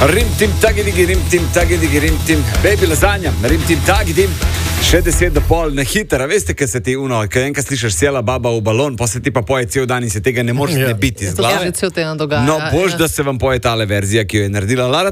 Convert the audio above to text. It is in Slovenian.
Rim-tim, tagi-digi, rim-tim, tagi-digi, rim-tim. Baby lasagna, rim-tim, tagi-dim. Še 10:30 na hitro, veste, kaj se ti kaj enkrat slišiš sjela baba v balon, pa se ti pa poje cel dan in se tega ne moreš ne biti iz glave. To se že cel teden dogaja. No, bož, da se vam poje tale verzija, ki jo je naredila Lara